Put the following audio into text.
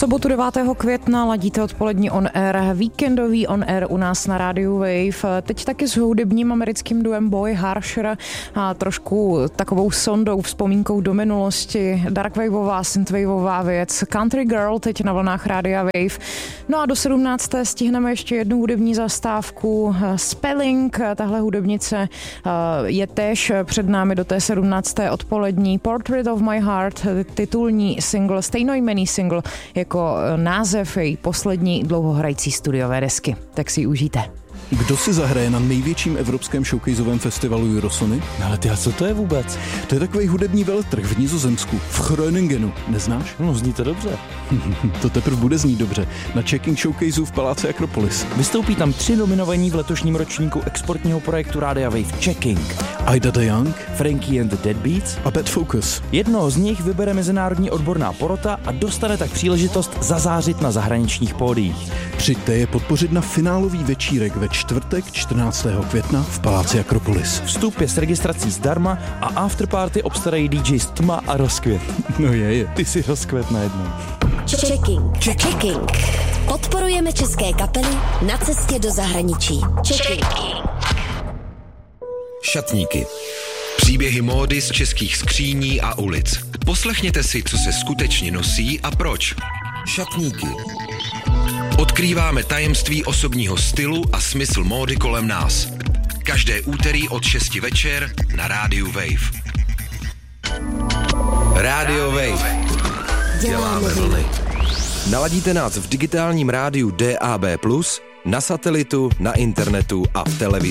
sobotu 9. května ladíte odpolední On Air, víkendový On Air u nás na rádiu Wave. Teď taky s hudebním americkým duem Boy Harsher a trošku takovou sondou, vzpomínkou do minulosti. Darkwaveová, synthwaveová věc. Country Girl teď na vlnách rádia Wave. No a do 17. stihneme ještě jednu hudební zastávku. Spelling, tahle hudebnice je též před námi do té 17. odpolední. Portrait of My Heart, titulní single, stejnojmenný single jako název její poslední dlouhohrající studiové desky. Tak si ji užijte. Kdo si zahraje na největším evropském showcaseovém festivalu Eurosony? Ale ty, a co to je vůbec? To je takový hudební veletrh v Nizozemsku, v Groningenu. Neznáš? No, zní to dobře. To teprve bude znít dobře. Na Checking Showcaseu v Paláci Akropolis. Vystoupí tam 3 nominovaní v letošním ročníku exportního projektu Rádia Wave Checking. Ida de Young, Frankie and the Deadbeats a Bad Focus. Jednoho z nich vybere mezinárodní odborná porota a dostane tak příležitost zazářit na zahraničních pódiích. Přijďte je podpořit na finálový večírek ve čtvrtek 14. května v Paláci Akropolis. Vstup je s registrací zdarma a afterparty obstarají DJs Tma a Rozkvět. No je. Ty si Rozkvět najednou. Checking. Podporujeme české kapely na cestě do zahraničí. Checking. Šatníky. Příběhy módy z českých skříní a ulic. Poslechněte si, co se skutečně nosí a proč. Šatníky. Odkrýváme tajemství osobního stylu a smysl módy kolem nás. Každé úterý od 6 večer na rádiu Wave. Radio Wave. Děláme vlny. Naladíte nás v digitálním rádiu DAB+, na satelitu, na internetu a v televizi.